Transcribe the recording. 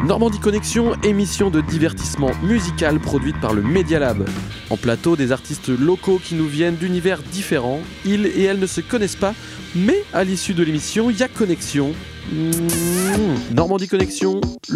Normandie Connexion, émission de divertissement musical produite par le Media Lab. En plateau, des artistes locaux qui nous viennent d'univers différents. Ils et elles ne se connaissent pas, mais à l'issue de l'émission, il y a connexion. Normandie Connexion,